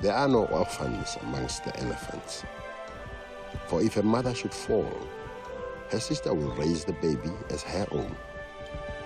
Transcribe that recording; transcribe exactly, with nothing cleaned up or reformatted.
There are no orphans amongst the elephants. For if a mother should fall, her sister will raise the baby as her own.